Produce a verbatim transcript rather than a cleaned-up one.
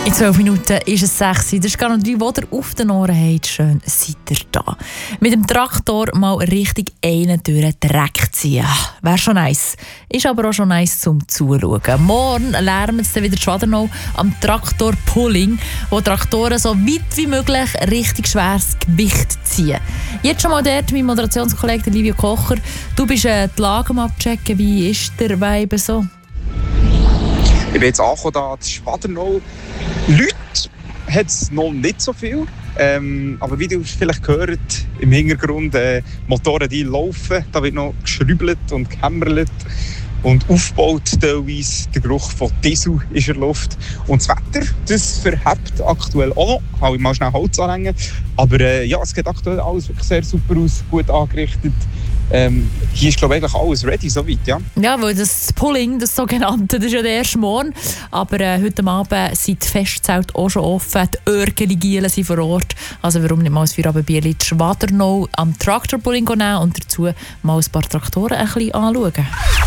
In zwölf Minuten ist es sechs. Das ist gar nicht, wo ihr auf den Ohren habt. Schön seid ihr da. Mit dem Traktor mal richtig einen durch den Dreck ziehen. Wäre schon nice. Ist aber auch schon nice zum Zuschauen. Morgen lernen wir jetzt wieder Schwadernau am Traktor-Pulling, wo Traktoren so weit wie möglich richtig schweres Gewicht ziehen. Jetzt schon mal dort, mein Moderationskollege Livio Kocher. Du bist äh, die Lage am Abchecken. Wie ist der Vibe so? Ich bin jetzt angekommen, da in Schwadernau. Leute hat es noch nicht so viel. Ähm, aber wie du vielleicht gehört, im Hintergrund äh, Motoren, die laufen. Da wird noch geschrübelt und gehämmerlet und aufgebaut teilweise. Der Geruch von Diesel ist in der Luft. Und das Wetter, das verhebt aktuell auch noch. Ich habe mal schnell Holz anhängen. Aber äh, ja, es geht aktuell alles wirklich sehr super aus, gut angerichtet. Ähm, hier ist, glaube ich, eigentlich alles ready, soweit, ja? Ja, weil das Pulling, das sogenannte, das ist ja der erste Morgen. Aber äh, heute Abend sind die Festzelte auch schon offen, die Örgeli-Gielen sind vor Ort. Also warum nicht mal ein Feierabendbier in Schwadernau am Traktor-Pulling nehmen und dazu mal ein paar Traktoren ein bisschen anschauen.